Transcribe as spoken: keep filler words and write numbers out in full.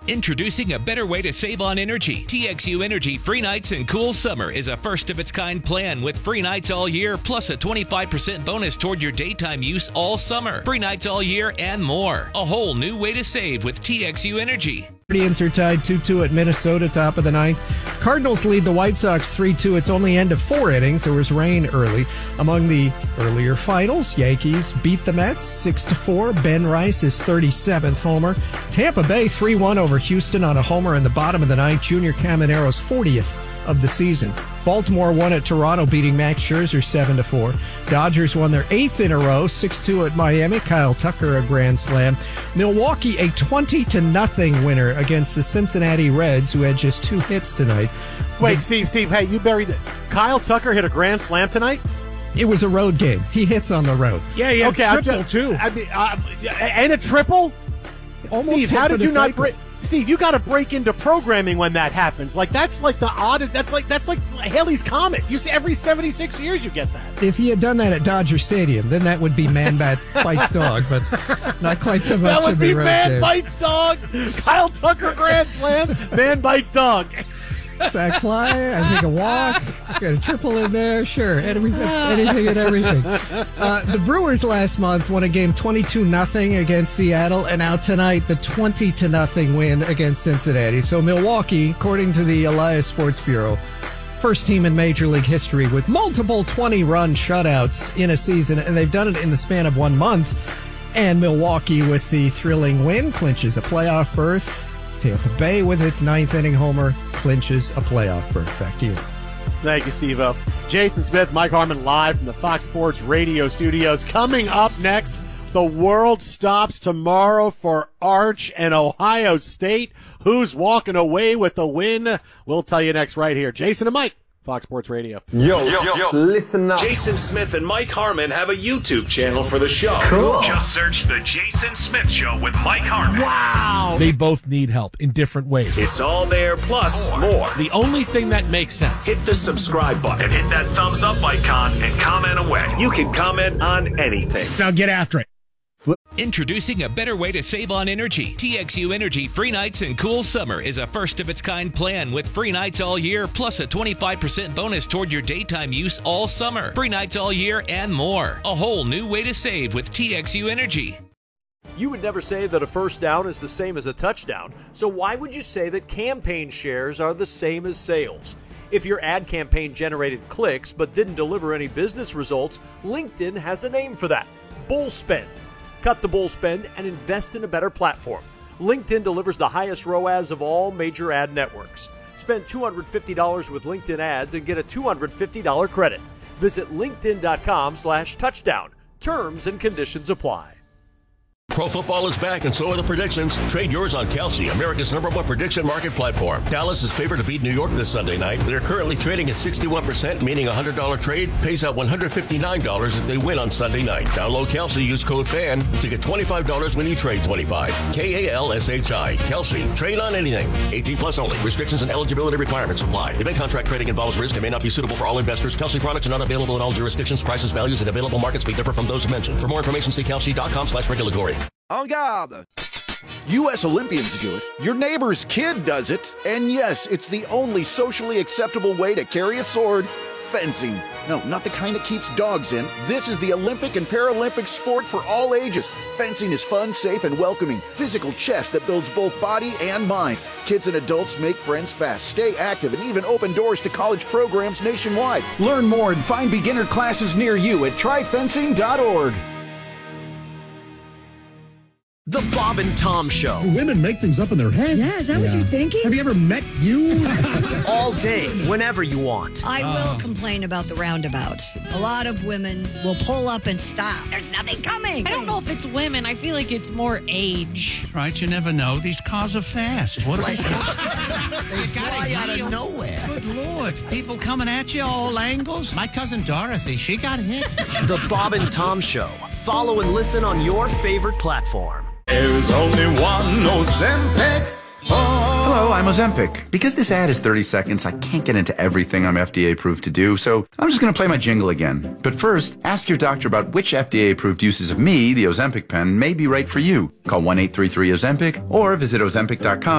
Introducing a better way to save on energy. T X U Energy Free Nights and Cool Summer is a first-of-its-kind plan with free nights all year, plus a twenty-five percent bonus toward your daytime use all summer. Free nights all year and more. A whole new way to save with T X U Energy. Indians are tied two two at Minnesota, top of the ninth. Cardinals lead the White Sox three two. It's only end of four innings. There was rain early. Among the earlier finals, Yankees beat the Mets six to four. Ben Rice is thirty-seventh homer. Tampa Bay three one over Houston on a homer in the bottom of the ninth. Junior Camanero's fortieth of the season. Baltimore won at Toronto, beating Max Scherzer seven to four. Dodgers won their eighth in a row, six two at Miami. Kyle Tucker a grand slam. Milwaukee a twenty to nothing winner against the Cincinnati Reds, who had just two hits tonight. Wait, the, Steve, Steve, hey, you buried it. Kyle Tucker hit a grand slam tonight? It was a road game. He hits on the road. Yeah, yeah, okay, triple just, too. I mean, uh, and a triple? Almost Steve, how did you not break? break? Steve, you got to break into programming when that happens. Like that's like the odd. That's like that's like Halley's Comet. You see, every seventy-six years you get that. If he had done that at Dodger Stadium, then that would be man bat bites dog, but not quite so much. That would in be the road man game. bites dog. Kyle Tucker grand slam. Man bites dog. Sack fly, I think a walk, got a triple in there, sure, anything, anything and everything. Uh, the Brewers last month won a game twenty-two nothing against Seattle, and now tonight the twenty to nothing win against Cincinnati. So Milwaukee, according to the Elias Sports Bureau, first team in Major League history with multiple twenty-run shutouts in a season, and they've done it in the span of one month. And Milwaukee, with the thrilling win, clinches a playoff berth. Tampa Bay, with its ninth inning homer, clinches a playoff berth. Back to you. Thank you, Steve-O. Jason Smith, Mike Harmon, live from the Fox Sports Radio studios. Coming up next, the world stops tomorrow for Arch and Ohio State. Who's walking away with the win? We'll tell you next right here. Jason and Mike, Fox Sports Radio. Yo, yo, yo, listen up. Jason Smith and Mike Harmon have a YouTube channel for the show. Cool. Just search The Jason Smith Show with Mike Harmon. Wow. They both need help in different ways. It's all there, plus more. more. The only thing that makes sense. Hit the subscribe button. And hit that thumbs up icon and comment away. You can comment on anything. Now get after it. Introducing a better way to save on energy. T X U Energy Free Nights and Cool Summer is a first-of-its-kind plan with free nights all year, plus a twenty-five percent bonus toward your daytime use all summer. Free nights all year and more. A whole new way to save with T X U Energy. You would never say that a first down is the same as a touchdown, so why would you say that campaign shares are the same as sales? If your ad campaign generated clicks but didn't deliver any business results, LinkedIn has a name for that: bull spend. Cut the bull spend and invest in a better platform. LinkedIn delivers the highest R O A S of all major ad networks. Spend two hundred fifty dollars with LinkedIn ads and get a two hundred fifty dollars credit. Visit linkedin.com slash touchdown. Terms and conditions apply. Pro football is back, and so are the predictions. Trade yours on Kelsey, America's number one prediction market platform. Dallas is favored to beat New York this Sunday night. They're currently trading at sixty-one percent, meaning a one hundred dollars trade pays out one hundred fifty-nine dollars if they win on Sunday night. Download Kelsey, use code FAN to get twenty-five dollars when you trade twenty-five. K A L S H I. Kelsey. Trade on anything. eighteen plus only. Restrictions and eligibility requirements apply. Event contract trading involves risk and may not be suitable for all investors. Kelsey products are not available in all jurisdictions. Prices, values, and available markets may differ from those mentioned. For more information, see kelsey.com slash regulatory. En garde! U S Olympians do it. Your neighbor's kid does it. And yes, it's the only socially acceptable way to carry a sword: fencing. No, not the kind that keeps dogs in. This is the Olympic and Paralympic sport for all ages. Fencing is fun, safe, and welcoming. Physical chess that builds both body and mind. Kids and adults make friends fast, stay active, and even open doors to college programs nationwide. Learn more and find beginner classes near you at try fencing dot org. The Bob and Tom Show. Do women make things up in their head? Yeah, is that yeah. what you're thinking? Have you ever met you? All day, whenever you want. I will oh. complain about the roundabouts. A lot of women will pull up and stop. There's nothing coming. I don't know if it's women. I feel like it's more age. Right, you never know. These cars are fast. What they fly out of nowhere. Good Lord. People coming at you all angles. My cousin Dorothy, she got hit. The Bob and Tom Show. Follow and listen on your favorite platform. There's only one Ozempic. Oh. Hello, I'm Ozempic. Because this ad is thirty seconds, I can't get into everything I'm F D A approved to do, so I'm just going to play my jingle again. But first, ask your doctor about which F D A approved uses of me, the Ozempic pen, may be right for you. Call one eight three three Ozempic or visit Ozempic dot com.